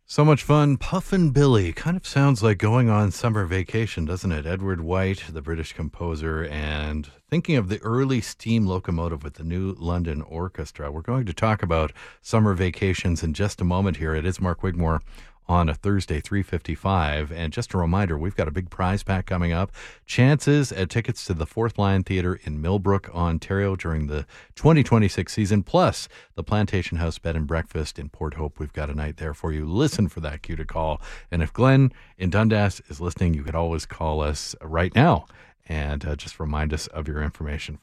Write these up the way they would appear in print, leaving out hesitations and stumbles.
So much fun. Puffin' Billy kind of sounds like going on summer vacation, doesn't it? Edward White, the British composer, and thinking of the early steam locomotive with the New London Orchestra. We're going to talk about summer vacations in just a moment here. It is Mark Wigmore on a Thursday, 3:55. And just a reminder, we've got a big prize pack coming up. Chances at tickets to the Fourth Lion Theatre in Millbrook, Ontario during the 2026 season, plus the Plantation House Bed and Breakfast in Port Hope. We've got a night there for you. Listen for that cue to call. And if Glenn in Dundas is listening, you could always call us right now and just remind us of your information.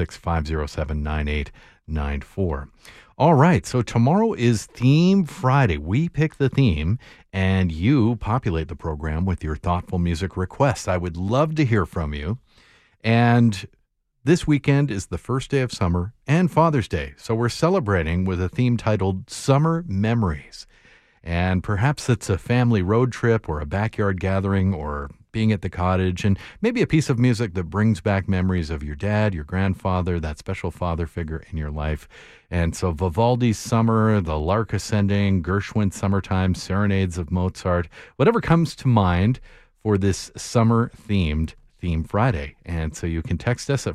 416-507-9894. All right, so tomorrow is Theme Friday. We pick the theme, and you populate the program with your thoughtful music requests. I would love to hear from you. And this weekend is the first day of summer and Father's Day, so we're celebrating with a theme titled Summer Memories. And perhaps it's a family road trip or a backyard gathering or being at the cottage, and maybe a piece of music that brings back memories of your dad, your grandfather, that special father figure in your life. And so Vivaldi's Summer, the Lark Ascending, Gershwin's Summertime, Serenades of Mozart, whatever comes to mind for this summer-themed Theme Friday. And so you can text us at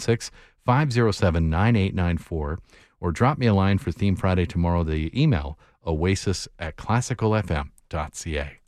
416-507-9894 or drop me a line for Theme Friday tomorrow, the email oasis@classicalfm.ca.